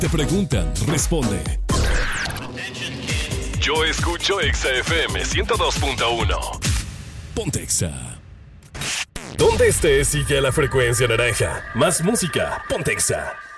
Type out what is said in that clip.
Te preguntan, responde. Yo escucho Exa FM 102.1. Ponte Exa. Donde estés, sigue la frecuencia naranja. Más música, ponte Exa.